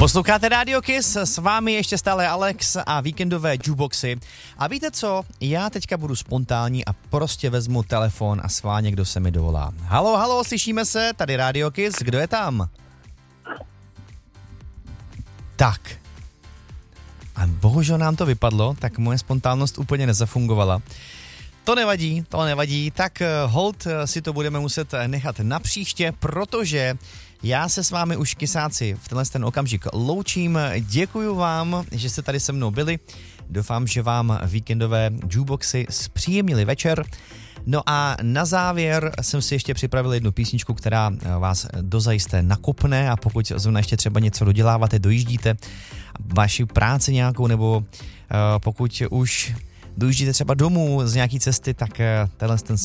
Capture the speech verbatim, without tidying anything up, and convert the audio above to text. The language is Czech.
Posloucháte Radio Kiss, s vámi ještě stále Alex a víkendové jukeboxy. A víte co, já teďka budu spontánní a prostě vezmu telefon a sváně, kdo se mi dovolá. Halo, halo, slyšíme se, tady Radio Kiss, kdo je tam? Tak. A bohužel nám to vypadlo, tak moje spontánnost úplně nezafungovala. To nevadí, to nevadí, tak hold si to budeme muset nechat na příště, protože já se s vámi už, kysáci, v tenhle ten okamžik loučím. Děkuju vám, že jste tady se mnou byli. Doufám, že vám víkendové jukeboxy zpříjemnili večer. No a na závěr jsem si ještě připravil jednu písničku, která vás dozajisté nakopne, a pokud zrovna ještě třeba něco doděláváte, dojíždíte vaši práci nějakou, nebo uh, pokud už dojíždíte třeba domů z nějaký cesty, tak uh, tenhle ten